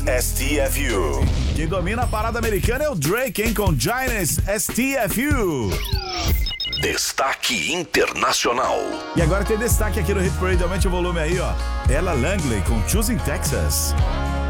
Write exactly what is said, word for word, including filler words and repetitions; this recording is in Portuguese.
S T F U. Quem domina a parada americana é o Drake, hein? Com Giants S T F U. Destaque Internacional. E agora tem destaque aqui no Hit Parade. Aumente o volume aí, ó. Ella Langley com Choosing Texas.